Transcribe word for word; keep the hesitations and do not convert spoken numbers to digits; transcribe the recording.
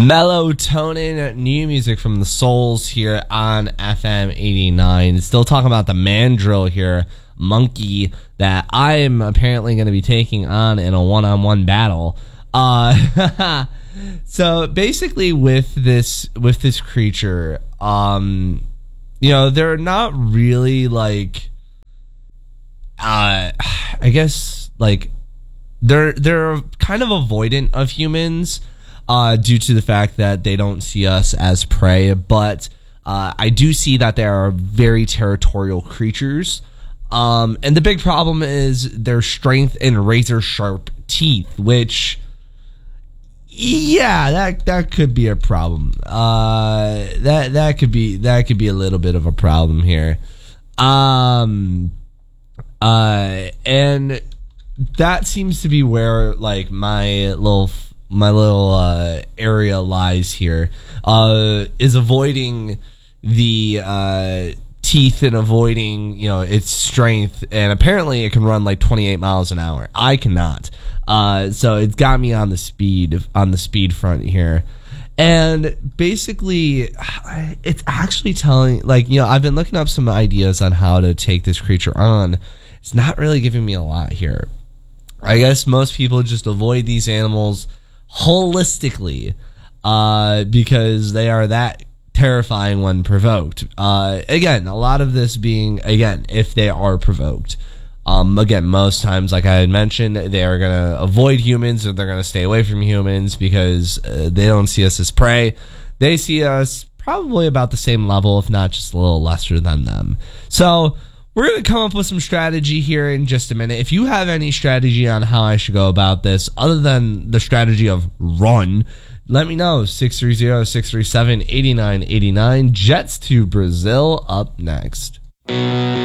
Melatonin, new music from the Souls here on F M eighty-nine. Still talking about the mandrill here, monkey, that I am apparently going to be taking on in a one-on-one battle. Uh, so basically, with this with this creature, um, you know, they're not really like, uh, I guess like they're they're kind of avoidant of humans. Uh, due to the fact that they don't see us as prey, but uh, I do see that they are very territorial creatures. Um, and the big problem is their strength and razor sharp teeth, which, yeah, that that could be a problem. Uh, that that could be that could be a little bit of a problem here. Um, uh, and that seems to be where like my little. my little uh, area lies here, uh, is avoiding the uh, teeth and avoiding, you know, its strength. And apparently it can run like twenty-eight miles an hour. I cannot. Uh, so it's got me on the speed, on the speed front here. And basically, it's actually telling, like, you know, I've been looking up some ideas on how to take this creature on. It's not really giving me a lot here. I guess most people just avoid these animals holistically, uh, because they are that terrifying when provoked. Uh, again, a lot of this being, again, if they are provoked. Um, again, most times, like I had mentioned, they are going to avoid humans, or they're going to stay away from humans because uh, they don't see us as prey. They see us probably about the same level, if not just a little lesser than them. So we're going to come up with some strategy here in just a minute. If you have any strategy on how I should go about this, other than the strategy of run, let me know. six three zero, six three seven, eight nine eight nine. Jets to Brazil up next.